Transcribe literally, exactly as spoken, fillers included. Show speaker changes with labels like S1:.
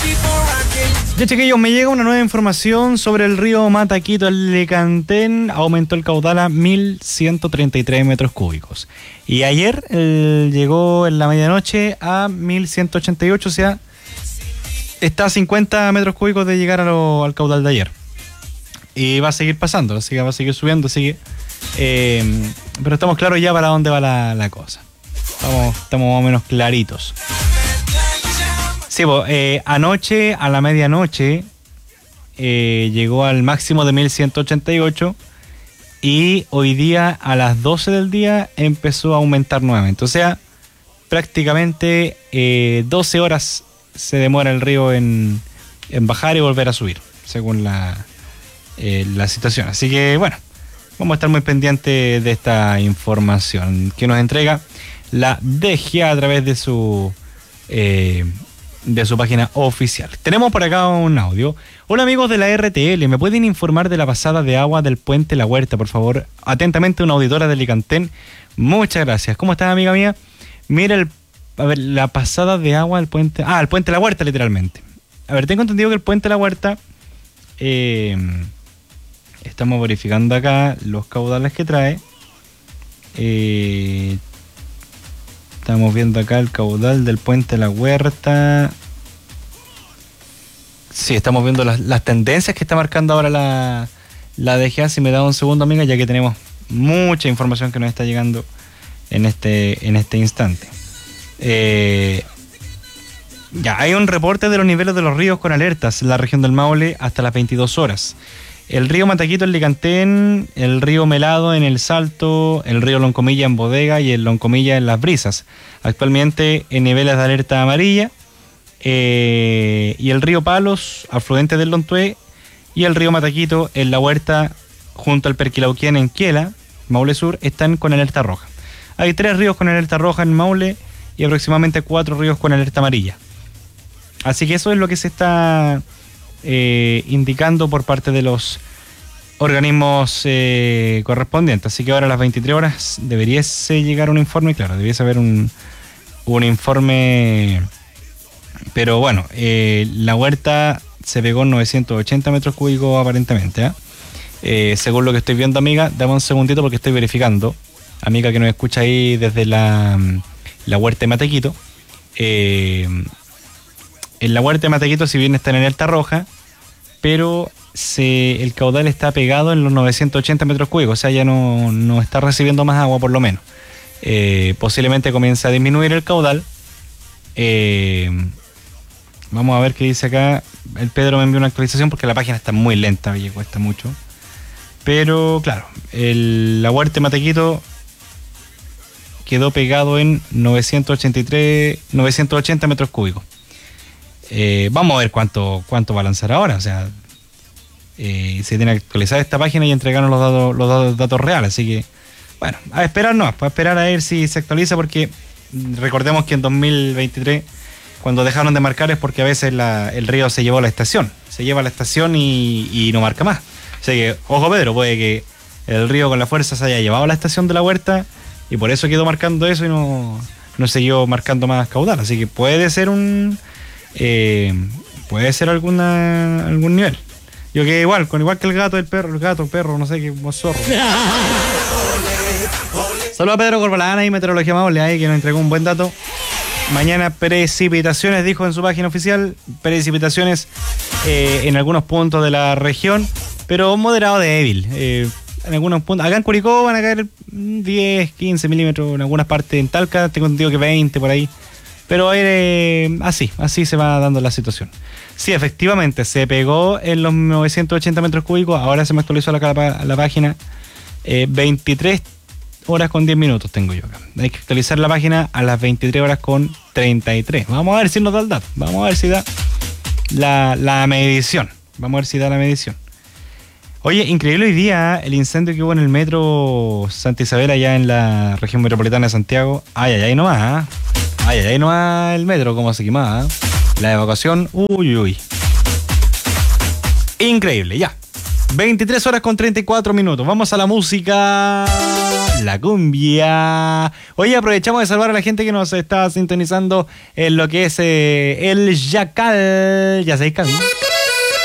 S1: Ya, chiquillos, me llega una nueva información sobre el río Mataquito, el Licantén. Aumentó el caudal a mil ciento treinta y tres metros cúbicos. Y ayer eh, llegó en la medianoche a mil ciento ochenta y ocho, o sea, está a cincuenta metros cúbicos de llegar a lo, al caudal de ayer. Y va a seguir pasando, así que va a seguir subiendo, sigue. Eh, pero estamos claros ya para dónde va la, la cosa. Estamos, estamos más o menos claritos. Sí, pues, eh, anoche a la medianoche eh, llegó al máximo de mil ciento ochenta y ocho y hoy día a las doce del día empezó a aumentar nuevamente. O sea, prácticamente eh, doce horas se demora el río en, en bajar y volver a subir, según la, eh, la situación. Así que, bueno, vamos a estar muy pendientes de esta información que nos entrega la D G A a través de su... Eh, de su página oficial. Tenemos por acá un audio. Hola, amigos de la R T L, ¿me pueden informar de la pasada de agua del puente La Huerta, por favor? Atentamente, una auditora de Licantén. Muchas gracias. ¿Cómo estás, amiga mía? Mira, el, a ver, la pasada de agua del puente... Ah, el puente La Huerta, literalmente. A ver, tengo entendido que el puente La Huerta... Eh, estamos verificando acá los caudales que trae. Eh... Estamos viendo acá el caudal del puente La Huerta. Sí, estamos viendo las, las tendencias que está marcando ahora la, la D G A. Si me da un segundo, amiga, ya que tenemos mucha información que nos está llegando en este, en este instante. Eh, ya, hay un reporte de los niveles de los ríos con alertas en la región del Maule hasta las veintidós horas. El río Mataquito en Licantén, el río Melado en El Salto, el río Loncomilla en Bodega y el Loncomilla en Las Brisas. Actualmente en niveles de alerta amarilla. Eh, y el río Palos, afluente del Lontué, y el río Mataquito en La Huerta, junto al Perquilauquén en Quiela, Maule Sur, están con alerta roja. Hay tres ríos con alerta roja en Maule y aproximadamente cuatro ríos con alerta amarilla. Así que eso es lo que se está... Eh, indicando por parte de los organismos eh, correspondientes. Así que ahora a las veintitrés horas deberíase llegar un informe, claro, debiese haber un, un informe, pero bueno, eh, La Huerta se pegó en novecientos ochenta metros cúbicos aparentemente, ¿eh? Eh, según lo que estoy viendo, amiga, dame un segundito porque estoy verificando, amiga que nos escucha ahí desde la, la Huerta de Mataquito. eh, En La Huerta de Mataquito, si bien está en alerta roja, pero se, el caudal está pegado en los novecientos ochenta metros cúbicos, o sea, ya no, no está recibiendo más agua por lo menos. Eh, posiblemente comience a disminuir el caudal. Eh, vamos a ver qué dice acá. El Pedro me envió una actualización porque la página está muy lenta, oye, cuesta mucho. Pero claro, el, La Huerta de Mataquito quedó pegado en novecientos ochenta y tres, novecientos ochenta metros cúbicos. Eh, vamos a ver cuánto cuánto va a lanzar ahora, o sea, eh, se tiene que actualizar esta página y entregarnos los datos, los datos, datos reales, así que, bueno, a esperar no, a esperar a ver si se actualiza, porque recordemos que en dos mil veintitrés, cuando dejaron de marcar es porque a veces la, el río se llevó a la estación, se lleva a la estación y, y no marca más. O sea que, ojo Pedro, puede que el río con la fuerza se haya llevado a la estación de La Huerta y por eso quedó marcando eso y no, no siguió marcando más caudal, así que puede ser un... Eh, puede ser alguna algún nivel. Yo que igual, con igual que el gato, el perro, el gato, perro, no sé qué, zorro. Saludos a Pedro Corbalán y Meteorología Maule ahí que nos entregó un buen dato. Mañana precipitaciones, dijo en su página oficial, precipitaciones eh, en algunos puntos de la región, pero moderado débil. Eh, en algunos puntos, acá en Curicó van a caer diez, quince milímetros, en algunas partes en Talca tengo entendido que veinte por ahí. Pero eh, así, así se va dando la situación. Sí, efectivamente, se pegó en los novecientos ochenta metros cúbicos, ahora se me actualizó la, la, la página, eh, veintitrés horas con diez minutos tengo yo acá. Hay que actualizar la página a las veintitrés horas con treinta y tres. Vamos a ver si nos da el dato, vamos a ver si da la, la medición, vamos a ver si da la medición. Oye, increíble hoy día el incendio que hubo en el metro Santa Isabel, allá en la región metropolitana de Santiago. Ay, ay, ay, nomás, ¿eh? Ay, ay, ay, nomás el metro, como se quemaba, ¿eh? La evacuación, uy, uy. Increíble, ya. veintitrés horas con treinta y cuatro minutos. Vamos a la música. la cumbia. Hoy aprovechamos de saludar a la gente que nos está sintonizando en lo que es eh, el Yacal. Ya sabéis, Cami.